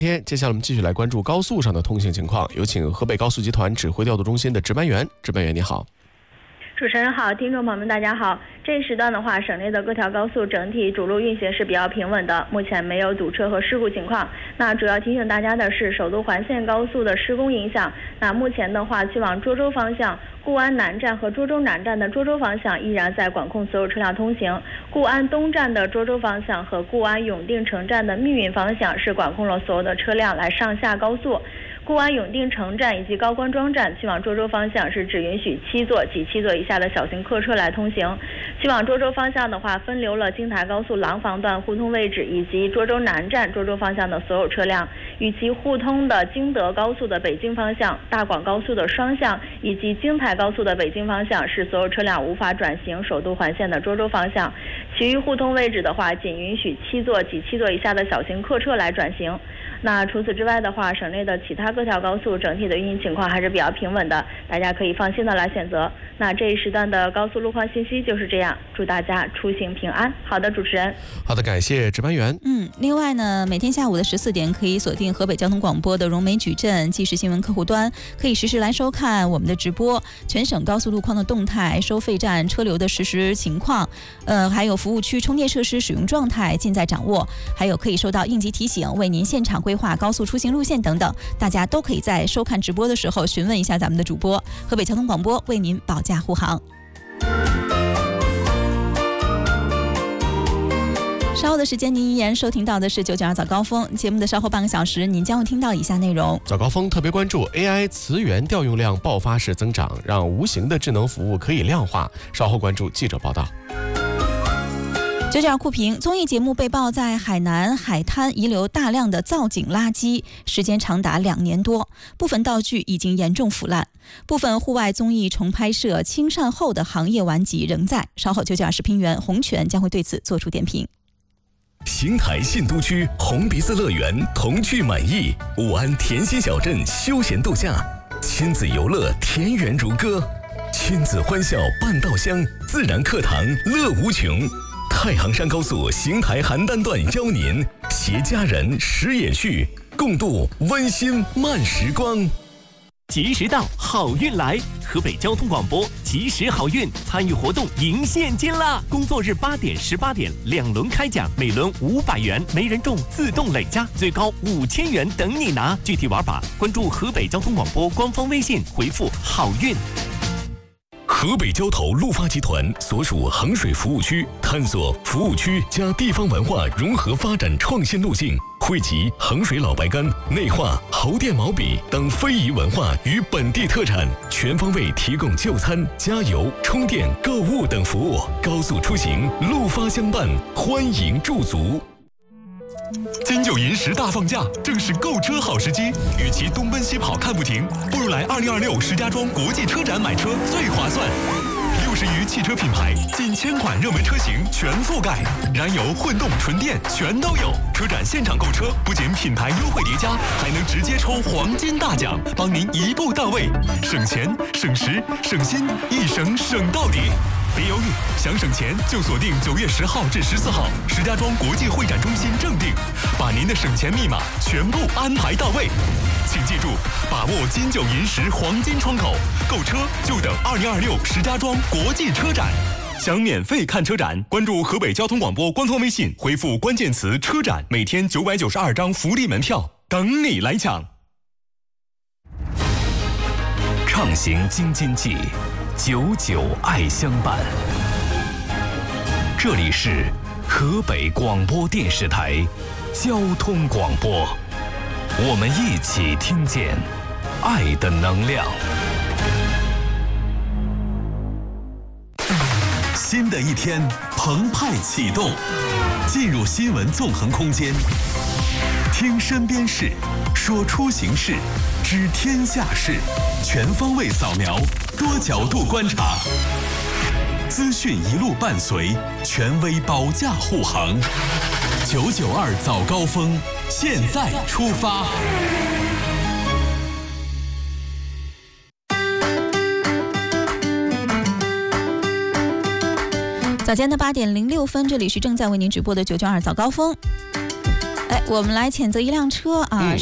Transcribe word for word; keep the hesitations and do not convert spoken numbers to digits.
天，接下来我们继续来关注高速上的通行情况，有请河北高速集团指挥调度中心的值班员。值班员你好。 主持人好，听众朋友们大家好。这一时段的话，省内的各条高速整体主路运行是比较平稳的，目前没有堵车和事故情况。那主要提醒大家的是，首都环线高速的施工影响。那目前的话，去往涿州方向，固安南站和涿州南站的涿州方向依然在管控所有车辆通行。固安东站的涿州方向和固安永定城站的密云方向是管控了所有的车辆来上下高速。固安永定城站以及高官庄站去往涿州方向是只允许七座及七座以下的小型客车来通行。去往涿州方向的话，分流了京台高速廊坊段互通位置以及涿州南站涿州方向的所有车辆，与其互通的京德高速的北京方向、大广高速的双向以及京台高速的北京方向是所有车辆无法转行首都环线的涿州方向。其余互通位置的话，仅允许七座及七座以下的小型客车来转行。那除此之外的话，省内的其他各条高速整体的运行情况还是比较平稳的，大家可以放心的来选择。那这一时段的高速路况信息就是这样，祝大家出行平安。好的，主持人。 好的，感谢值班员。 嗯，另外呢，每天下午的十四点可以锁定河北交通广播的融媒矩阵即时新闻客户端，可以实时来收看我们的直播，全省高速路况的动态、收费站车流的实时情况，呃，还有服务区充电设施使用状态尽在掌握，还有可以收到应急提醒，为您现场规划高速出行路线等等，大家都可以在收看直播的时候询问一下咱们的主播。河北交通广播为您保驾护航。稍后的时间，您依然收听到的是九九二早高峰节目的稍后半个小时，您将会听到以下内容。 早高峰特别关注 A I 词源调用量爆发式增长，让无形的智能服务可以量化。稍后关注记者报道。九九二酷评综艺节目被曝在海南海滩遗留大量的造景垃圾，时间长达两年多，部分道具已经严重腐烂，部分户外综艺重拍摄清善后的行业顽疾仍在。稍后九九二视频员洪泉将会对此做出点评。 邢台信都区红鼻子乐园童趣满意，武安甜心小镇休闲度假，亲子游乐田园如歌，亲子欢笑伴稻香，自然课堂乐无穷。太行山高速邢台邯郸段邀您携家人食野趣，共度温馨慢时光。 吉时到，好运来！河北交通广播吉时好运参与活动赢现金啦！工作日八点、十八点两轮开奖，每轮五百元，没人中自动累加，最高五千元等你拿。具体玩法关注河北交通广播官方微信，回复好运。 河北交投路发集团所属衡水服务区探索服务区加地方文化融合发展创新路径，汇集衡水老白干、内画、猴店毛笔等非遗文化与本地特产，全方位提供就餐、加油、充电、购物等服务。高速出行，路发相伴，欢迎驻足。 金九银十大放假，正是购车好时机。与其东奔西跑看不停，不如来二零二六石家庄国际车展买车最划算。六十余汽车品牌，近千款热门车型全覆盖，燃油、混动、纯电全都有。车展现场购车，不仅品牌优惠叠加，还能直接抽黄金大奖，帮您一步到位，省钱、省时、省心，一省省到底。别犹豫，想省钱就锁定九月十号至十四号石家庄国际会展中心正定，把您的省钱密码全部安排到位。请记住，把握金九银十黄金窗口，购车就等二零二六石家庄国际车展。想免费看车展，关注河北交通广播官方微信，回复关键词车展，每天九百九十二张福利门票等你来抢。 畅行京津冀，久久爱相伴。这里是河北广播电视台交通广播，我们一起听见爱的能量。 新的一天澎湃启动，进入新闻纵横空间，听身边事，说出行事，知天下事，全方位扫描，多角度观察，资讯一路伴随，权威保驾护航。九九二早高峰，现在出发。 早间的八点零六分，这里是正在为您直播的九九二早高峰。哎， 来，我们来谴责一辆车啊。